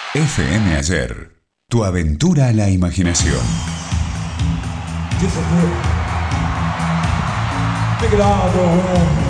FM Ayer. Tu aventura a la imaginación. Pick it up,